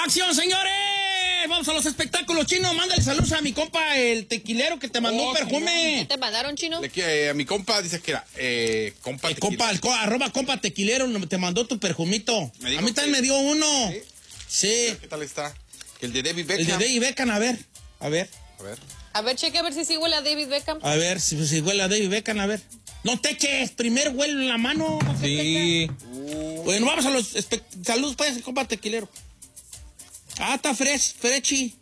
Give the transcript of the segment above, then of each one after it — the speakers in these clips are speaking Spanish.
¡Acción, señores! Vamos a los espectáculos, Chino. Mándale saludos a mi compa, el tequilero que te mandó un perfume. ¿Qué te mandaron, Chino? A mi compa dice que era compa tequilero. Arroba compa tequilero, te mandó tu perfumito. A mí también me dio uno. Sí. ¿Qué tal está? El de David Beckham. El de David Beckham, a ver. A ver, cheque a ver si sí huele a David Beckham. A ver, si huele a David Beckham, a ver. No te eches, primero huele en la mano. No sí. Bueno, vamos a los saludos, pues, compa tequilero. Ah, está fresh.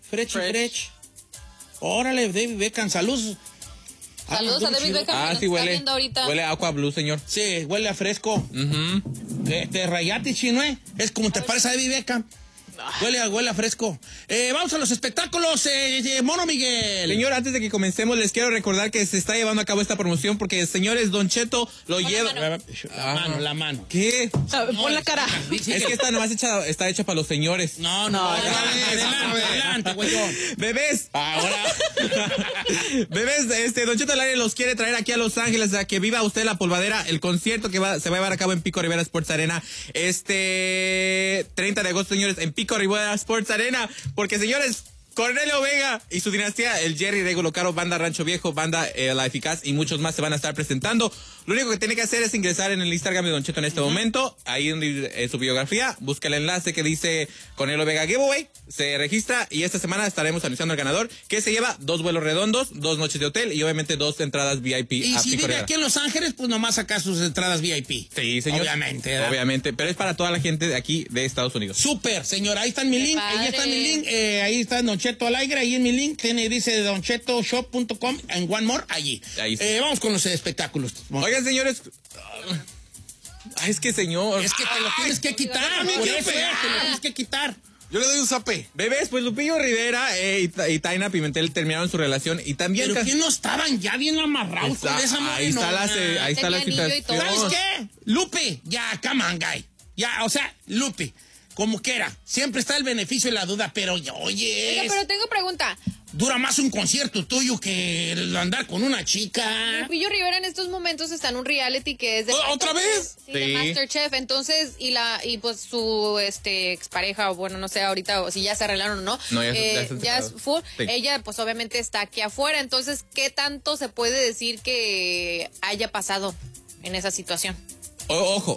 Órale, David Beckham, saludos. Saludos a David Beckham. Ah, sí, huele. Huele a Aqua Blue, señor. Sí, huele a fresco. Rayate, Chino, ¿eh? Es como te parece a David Beckham. Huele a fresco. Vamos a los espectáculos, Mono Miguel. Señor, antes de que comencemos, les quiero recordar que se está llevando a cabo esta promoción porque, señores, Don Cheto lo lleva... La mano. ¿Qué? Pon la cara. Es que esta nomás está hecha para los señores. No. Adelante, güey. Bebés. Ahora. Bebés, Don Cheto al aire los quiere traer aquí a Los Ángeles a que viva usted la polvadera, el concierto que se va a llevar a cabo en Pico Rivera Sports Arena 30 de agosto, señores, en Pico Rivera Sports Arena, porque, señores, Cornelio Vega y su dinastía, el Jerry Rego Locaro, Banda Rancho Viejo, Banda La Eficaz y muchos más se van a estar presentando. Lo único que tiene que hacer es ingresar en el Instagram de Don Cheto en este momento, ahí en su biografía, busca el enlace que dice Cornelio Vega Giveaway, se registra y esta semana estaremos anunciando al ganador, que se lleva 2 vuelos redondos, 2 noches de hotel y obviamente 2 entradas VIP. Y si vive aquí en Los Ángeles, pues nomás saca sus entradas VIP. Sí, señor. Obviamente, ¿verdad? Obviamente, pero es para toda la gente de aquí de Estados Unidos. Súper, señor, ahí está mi link, ahí está mi link, ahí está Don Cheto al aire, ahí en mi link, dice donchetoshow.com en One More, allí. Ahí vamos con los espectáculos. Oigan, señores, es que, señor, es que te lo tienes que quitar, por eso te lo tienes que quitar. Yo le doy un zape. Bebés, pues Lupillo Rivera y Taina Pimentel terminaron su relación y también... ¿Pero qué no estaban ya bien amarrados con esa ahí está la situación. ¿Sabes qué? Lupe, ya, come on, guy. Ya, o sea, Lupe, como quiera, siempre está el beneficio de la duda, pero oye... Oiga, pero tengo pregunta. Dura más un concierto tuyo que andar con una chica. Lupillo Rivera en estos momentos está en un reality que es de... ¿Otra vez? Sí, de Masterchef. Entonces, y pues su expareja, o bueno, no sé ahorita o si ya se arreglaron o no. No, ya es full. Sí. Ella, pues obviamente está aquí afuera. Entonces, ¿qué tanto se puede decir que haya pasado en esa situación? Ojo,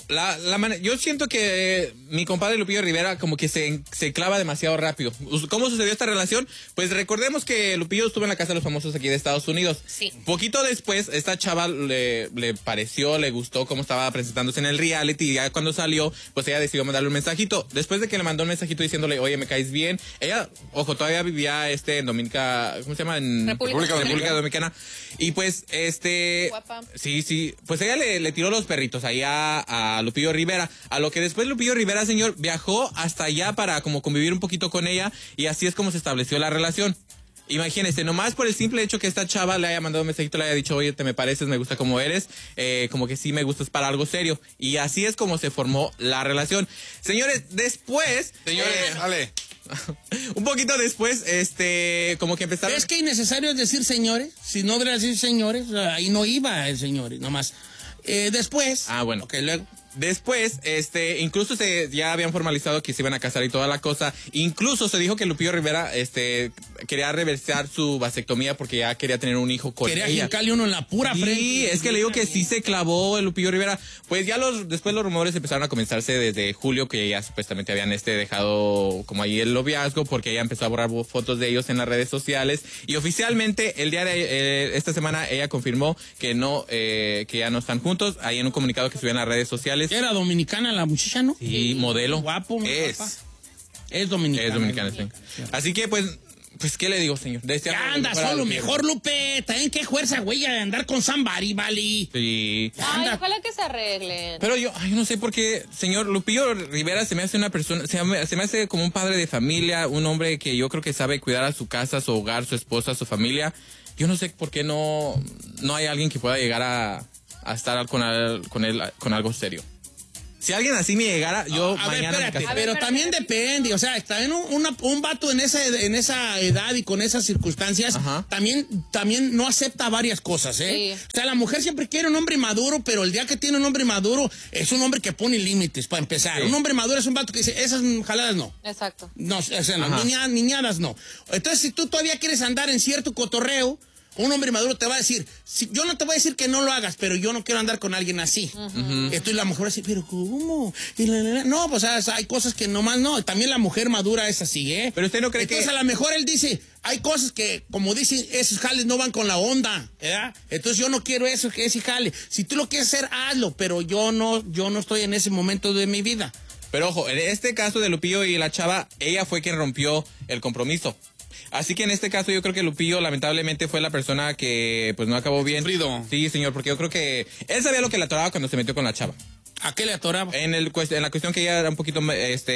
yo siento que mi compadre Lupillo Rivera como que se clava demasiado rápido. ¿Cómo sucedió esta relación? Pues recordemos que Lupillo estuvo en la casa de los famosos aquí de Estados Unidos. Sí. Poquito después, esta chava le pareció, le gustó cómo estaba presentándose en el reality y ya cuando salió, pues ella decidió mandarle un mensajito. Después de que le mandó un mensajito diciéndole, oye, me caes bien. Ella, ojo, todavía vivía en Dominica, ¿cómo se llama? En República Dominicana. Y pues, Guapa. Sí, pues ella le tiró los perritos ahí a Lupillo Rivera, a lo que después Lupillo Rivera, señor, viajó hasta allá para como convivir un poquito con ella y así es como se estableció la relación. Imagínese, nomás por el simple hecho que esta chava le haya mandado un mensajito, le haya dicho, oye, te me pareces, me gusta como eres, como que sí me gustas para algo serio. Y así es como se formó la relación. Señores, después... Señores, dale. Un poquito después, como que empezaron... Es que innecesario es decir señores, si no debería decir señores, ahí no iba el señores, nomás. Después... Ah, bueno. Ok, luego... Después, incluso ya habían formalizado que se iban a casar y toda la cosa. Incluso se dijo que Lupillo Rivera, quería reversar su vasectomía porque ya quería tener un hijo con ella. Quería jincarle uno en la pura frente. Sí, es que le digo que sí se clavó el Lupillo Rivera. Pues ya después los rumores empezaron a comenzarse desde julio que ya supuestamente habían dejado como ahí el noviazgo porque ella empezó a borrar fotos de ellos en las redes sociales. Y oficialmente el día de esta semana ella confirmó que que ya no están juntos. Ahí en un comunicado que subió en las redes sociales. Era dominicana la muchacha, ¿no? Sí, modelo. Guapo, muy es. guapa. Es dominicana. Es dominicana, sí. Así que, pues, ¿qué le digo, señor? Ya anda solo, mejor, Lupe. También qué fuerza, güey, de andar con somebody, vale. Sí. Ay, ojalá que se arreglen. Pero yo no sé por qué, señor Lupillo Rivera se me hace una persona, se me hace como un padre de familia, un hombre que yo creo que sabe cuidar a su casa, su hogar, su esposa, su familia. Yo no sé por qué no hay alguien que pueda llegar a estar con él con algo serio. Si alguien así me llegara, yo mañana me casaría. Pero también depende, o sea, también un vato en esa edad y con esas circunstancias, también no acepta varias cosas, ¿eh? Sí. O sea, la mujer siempre quiere un hombre maduro, pero el día que tiene un hombre maduro, es un hombre que pone límites, para empezar. Sí. Un hombre maduro es un vato que dice, esas jaladas no. Exacto. No, o sea, no, niñadas no. Entonces, si tú todavía quieres andar en cierto cotorreo, un hombre maduro te va a decir, yo no te voy a decir que no lo hagas, pero yo no quiero andar con alguien así. Entonces la mujer va a decir, pero ¿cómo? No, pues hay cosas que nomás no. También la mujer madura es así, ¿eh? Pero usted no cree Entonces, a lo mejor él dice, hay cosas que, como dicen, esos jales no van con la onda, ¿verdad? Entonces yo no quiero eso, que ese jale. Si tú lo quieres hacer, hazlo, pero yo no estoy en ese momento de mi vida. Pero ojo, en este caso de Lupillo y la chava, ella fue quien rompió el compromiso. Así que en este caso yo creo que Lupillo lamentablemente fue la persona que pues no acabó bien. Sufrido. Sí, señor, porque yo creo que él sabía lo que le atoraba cuando se metió con la chava. ¿A qué le atoraba? En la cuestión que ella era un poquito,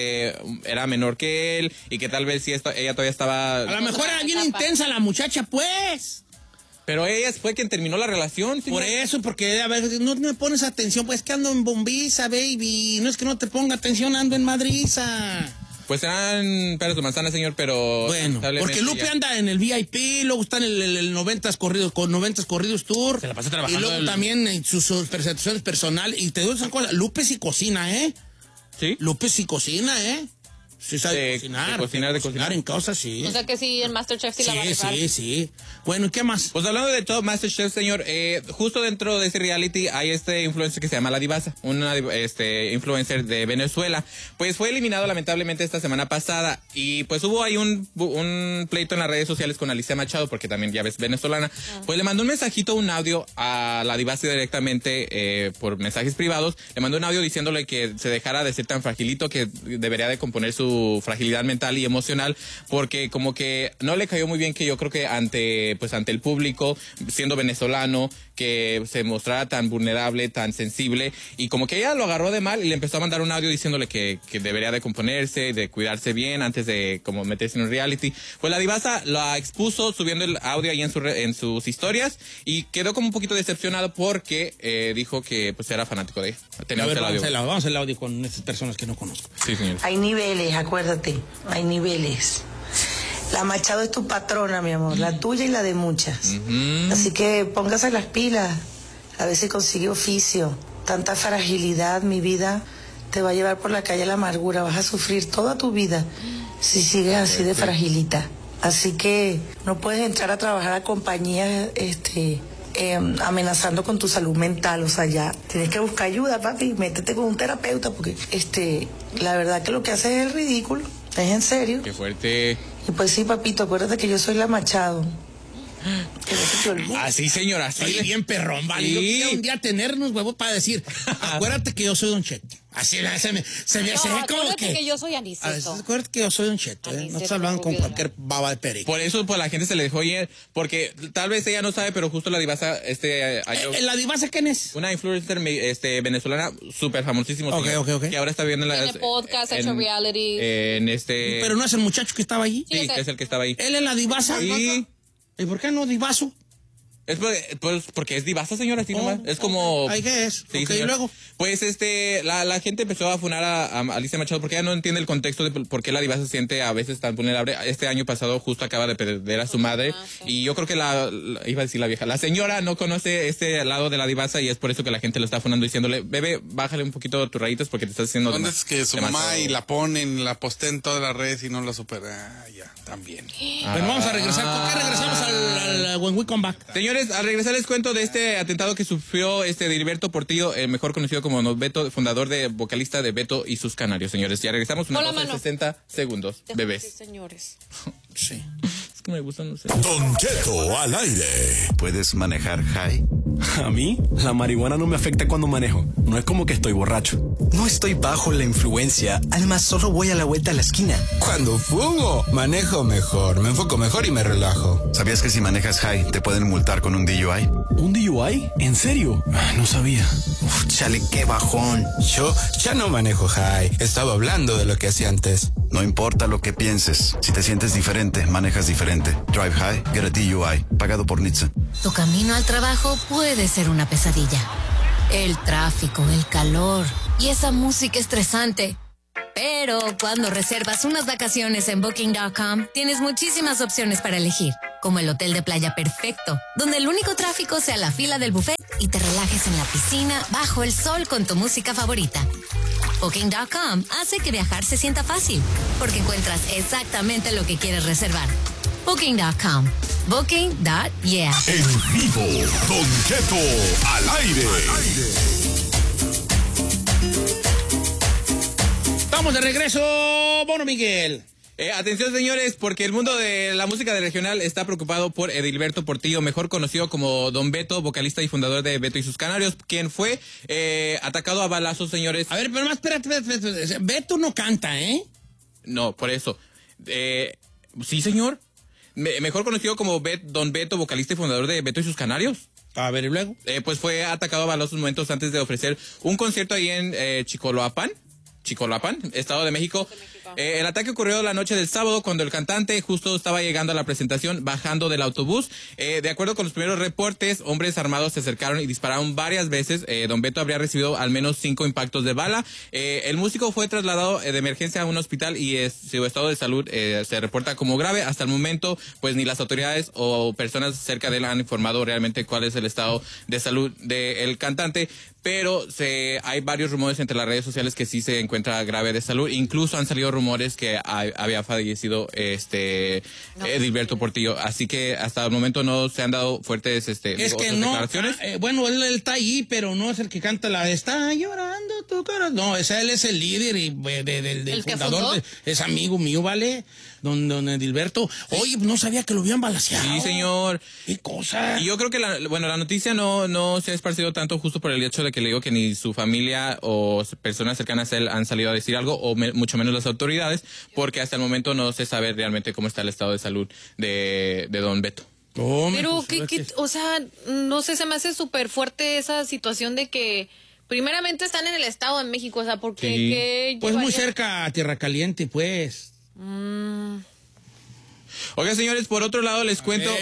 era menor que él y que tal vez ella todavía estaba... A lo mejor era bien intensa la muchacha, pues. Pero ella fue quien terminó la relación, señor. Por eso, porque a ver, no me pones atención, pues que ando en Bombiza, baby. No es que no te ponga atención, ando en Madriza. Pues eran peras de manzana, señor, pero... Bueno, porque Lupe anda en el VIP, luego está en el 90s Corridos Tour. Se la pasa trabajando. Y luego también en sus presentaciones personales. Y te digo esa cosa, Lupe sí cocina, ¿eh? ¿Sí? Lupe sí cocina, ¿eh? Sí sabe cocinar. De cocinar en cosas, sí. O sea que sí, en MasterChef sí la va a rifar. Sí. Bueno, ¿y qué más? Pues hablando de todo MasterChef, señor, justo dentro de ese reality hay este influencer que se llama La Divasa, una influencer de Venezuela. Pues fue eliminado lamentablemente esta semana pasada y pues hubo ahí un pleito en las redes sociales con Alicia Machado, porque también ya ves venezolana. Pues le mandó un mensajito, un audio a La Divasa directamente por mensajes privados. Le mandó un audio diciéndole que se dejara de ser tan fragilito, que debería de componer su fragilidad mental y emocional, porque como que no le cayó muy bien que yo creo que ante el público, siendo venezolano, que se mostrara tan vulnerable, tan sensible, y como que ella lo agarró de mal y le empezó a mandar un audio diciéndole que debería de componerse, de cuidarse bien antes de como meterse en un reality. Pues La Divasa la expuso subiendo el audio ahí en sus historias y quedó como un poquito decepcionado porque dijo que pues era fanático de ella. Vamos al audio con estas personas que no conozco. Sí, señor. Hay niveles, acuérdate, hay niveles. La Machado es tu patrona, mi amor, la tuya y la de muchas. Así que póngase las pilas, a ver si consigue oficio. Tanta fragilidad, mi vida, te va a llevar por la calle a la amargura. Vas a sufrir toda tu vida si sigues así de fragilita. Así que no puedes entrar a trabajar a compañías amenazando con tu salud mental. O sea, ya tienes que buscar ayuda, papi. Métete con un terapeuta porque la verdad que lo que haces es ridículo. Es en serio. Qué fuerte. Y pues sí, papito, acuérdate que yo soy la Machado. Que no se te olvide. Así, señora, así. Oye, bien perrón, vale. Sí. Yo quisiera un día tenernos, huevo, para decir, acuérdate que yo soy Don Cheto. Así se me hace como que yo soy Aniceto. Acuérdate que yo soy Don Cheto, ¿eh? No estás hablando con cualquier baba de perico. Por eso, pues, la gente se le dejó ir, porque tal vez ella no sabe, pero justo La Divasa, ¿La Divasa quién es? una influencer venezolana súper famosísima. Ok. Que ahora está viendo Tiene podcast, hecho reality. Pero no es el muchacho que estaba allí. Sí, es el que estaba ahí. ¿Él es La Divasa? Sí. ¿Y por qué no Divaso? Es porque es divasa, señora, así nomás. Es como... ¿Ahí qué es? Sí, ¿Y luego? Pues la gente empezó a funar a Alicia Machado porque ella no entiende el contexto de por qué la divasa se siente a veces tan vulnerable. Este año pasado justo acaba de perder a su madre. Y yo creo que iba a decir la vieja, la señora no conoce este lado de la divasa y es por eso que la gente lo está funando diciéndole, bebé, bájale un poquito tus rayitas porque te estás haciendo... ¿Dónde es que su mamá y la ponen, la posteen en todas las redes y no la supera? Ya, también. Bueno, vamos a regresar. ¿Por qué regresamos al When We Come Back? Señores, al regresar les cuento de este atentado que sufrió Diliberto Portillo, el mejor conocido como Beto, fundador vocalista de Beto y sus Canarios, señores. Ya regresamos una pausa de 60 segundos, bebés. Sí, señores. Sí. Es que me gustan, no sé. Don Cheto al aire. ¿Puedes manejar high? A mí, la marihuana no me afecta cuando manejo. No es como que estoy borracho. No estoy bajo la influencia. Además, solo voy a la vuelta a la esquina. Cuando fumo, manejo mejor, me enfoco mejor y me relajo. ¿Sabías que si manejas high te pueden multar con un DUI? ¿Un DUI? ¿En serio? No sabía. Uf, chale, qué bajón. Yo ya no manejo high. Estaba hablando de lo que hacía antes. No importa lo que pienses. Si te sientes diferente, manejas diferente. Drive high, get a DUI. Pagado por NHTSA. Tu camino al trabajo puede ser una pesadilla. El tráfico, el calor, y esa música estresante. Pero cuando reservas unas vacaciones en Booking.com, tienes muchísimas opciones para elegir, como el hotel de playa perfecto, donde el único tráfico sea la fila del buffet y te relajes en la piscina bajo el sol con tu música favorita. Booking.com hace que viajar se sienta fácil, porque encuentras exactamente lo que quieres reservar. Booking.com. Booking.yeah. En vivo, Don Cheto al aire. Estamos de regreso, Mono Miguel. Atención, señores, porque el mundo de la música de regional está preocupado por Edilberto Portillo, mejor conocido como Don Beto, vocalista y fundador de Beto y sus Canarios, quien fue atacado a balazos, señores. A ver, pero más, espérate. Beto no canta, ¿eh? No, por eso. Sí, señor. Mejor conocido como Don Beto, vocalista y fundador de Beto y sus Canarios. A ver, ¿y luego? Pues fue atacado a balazos momentos antes de ofrecer un concierto ahí en Chicoloapan, Estado de México. El ataque ocurrió la noche del sábado cuando el cantante justo estaba llegando a la presentación bajando del autobús. De acuerdo con los primeros reportes, hombres armados se acercaron y dispararon varias veces. Don Beto habría recibido al menos 5 impactos de bala. El músico fue trasladado de emergencia a un hospital y su estado de salud se reporta como grave. Hasta el momento, pues ni las autoridades o personas cerca de él han informado realmente cuál es el estado de salud del cantante. Pero hay varios rumores entre las redes sociales que sí se encuentra grave de salud. Incluso han salido rumores que había fallecido Edilberto Portillo. Así que hasta el momento no se han dado fuertes declaraciones. Bueno, él está ahí, pero no es el que canta la está llorando tu corazón. No, él es el líder y del fundador. Es amigo mío, ¿vale? Don Edilberto. Oye, no sabía que lo habían balaceado. Sí, señor. ¿Qué cosa? Y yo creo que la noticia no se ha esparcido tanto justo por el hecho de que le digo que ni su familia o personas cercanas a él han salido a decir algo, o mucho menos las autoridades, porque hasta el momento no se sabe realmente cómo está el estado de salud de Don Beto. Pero, o sea, no sé, se me hace súper fuerte esa situación de que primeramente están en el Estado de México, o sea, porque... Sí. Pues muy cerca a Tierra Caliente, pues. Oiga, señores, por otro lado les cuento...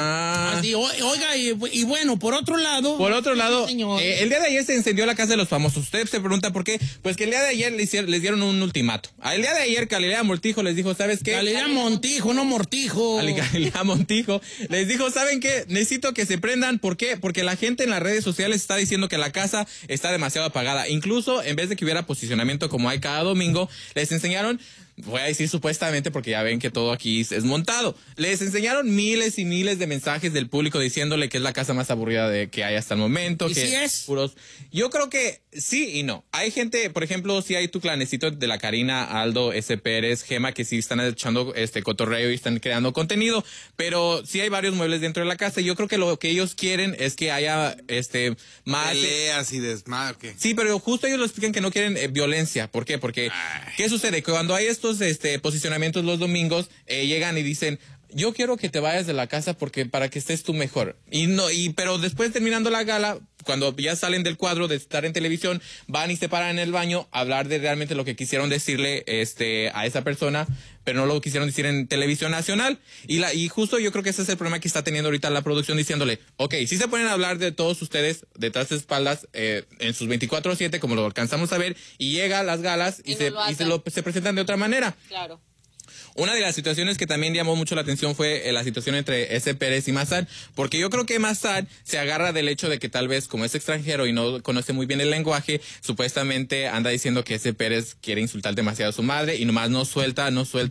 Oiga, y bueno, por otro lado... el día de ayer se encendió la casa de los famosos. Usted se pregunta por qué. Pues que el día de ayer les dieron un ultimato. El día de ayer Galilea Montijo les dijo, ¿sabes qué? Galilea Montijo, no Mortijo. Galilea Montijo les dijo, ¿saben qué? Necesito que se prendan. ¿Por qué? Porque la gente en las redes sociales está diciendo que la casa está demasiado apagada. Incluso, en vez de que hubiera posicionamiento como hay cada domingo, les enseñaron... Voy a decir supuestamente porque ya ven que todo aquí es montado. Les enseñaron miles y miles de mensajes del público diciéndole que es la casa más aburrida que hay hasta el momento. ¿Y que si es? Puros... Yo creo que sí y no. Hay gente, por ejemplo, sí hay tu clanecito de la Karina, Aldo, S. Pérez, Gema, que sí están echando cotorreo y están creando contenido. Pero sí hay varios muebles dentro de la casa y yo creo que lo que ellos quieren es que haya más... Peleas y desmadre. Sí, pero justo ellos lo explican que no quieren violencia. ¿Por qué? Porque, ¿qué sucede? Cuando hay estos posicionamientos los domingos, llegan y dicen, yo quiero que te vayas de la casa porque para que estés tú mejor. Pero después terminando la gala, cuando ya salen del cuadro de estar en televisión, van y se paran en el baño a hablar de realmente lo que quisieron decirle a esa persona, pero no lo quisieron decir en televisión nacional. Y justo yo creo que ese es el problema que está teniendo ahorita la producción, diciéndole, ok, sí se ponen a hablar de todos ustedes detrás de espaldas en sus 24/7, como lo alcanzamos a ver, y llega a las galas y se presentan de otra manera. Claro. Una de las situaciones que también llamó mucho la atención fue la situación entre S. Pérez y Massad, porque yo creo que Massad se agarra del hecho de que tal vez como es extranjero y no conoce muy bien el lenguaje, supuestamente anda diciendo que S. Pérez quiere insultar demasiado a su madre y nomás no suelta.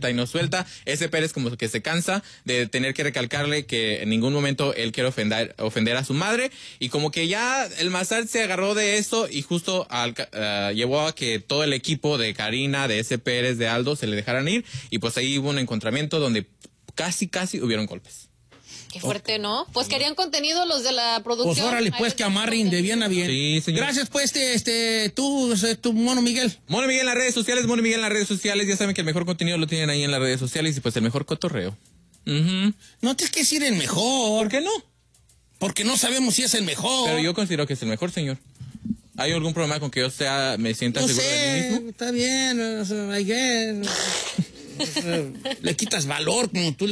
S. Pérez como que se cansa de tener que recalcarle que en ningún momento él quiere ofender a su madre, y como que ya el Massad se agarró de eso y justo llevó a que todo el equipo de Karina, de S. Pérez, de Aldo se le dejaran ir, y pues ahí hubo un encontramiento donde casi hubieron golpes. Qué fuerte, ¿no? Pues querían contenido los de la producción. Pues órale, pues que amarren de bien a bien. Sí, señor. Gracias, pues, tu Mono Miguel. Mono Miguel en las redes sociales, Mono Miguel en las redes sociales. Ya saben que el mejor contenido lo tienen ahí en las redes sociales y pues el mejor cotorreo. No tienes que decir el mejor. ¿Por qué no? Porque no sabemos si es el mejor. Pero yo considero que es el mejor, señor. ¿Hay algún problema con que yo me sienta seguro de mí mismo? Está bien, I guess. Le quitas valor como tú